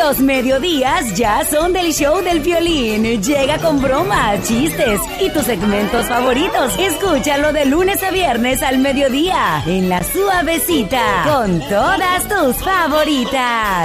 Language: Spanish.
Los mediodías ya son del show del Piolín. Llega con bromas, chistes y tus segmentos favoritos. Escúchalo de lunes a viernes al mediodía en La Suavecita con todas tus favoritas.